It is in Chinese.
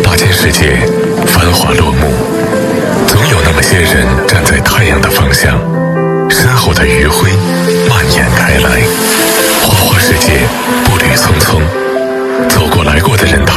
大千世界，繁华落幕，总有那么些人站在太阳的方向，身后的余晖蔓延开来。花花世界，步履匆匆，走过来过的人